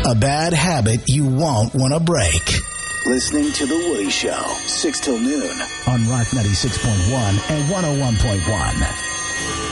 A bad habit you won't want to break. Listening to The Woody Show, 6 till noon. On Rock 96.1 and 101.1.